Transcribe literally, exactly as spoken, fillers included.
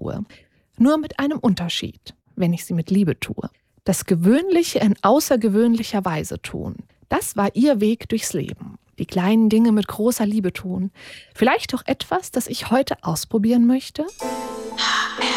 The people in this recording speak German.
tue. Nur mit einem Unterschied, wenn ich sie mit Liebe tue. Das Gewöhnliche in außergewöhnlicher Weise tun. Das war ihr Weg durchs Leben. Die kleinen Dinge mit großer Liebe tun. Vielleicht auch etwas, das ich heute ausprobieren möchte? H R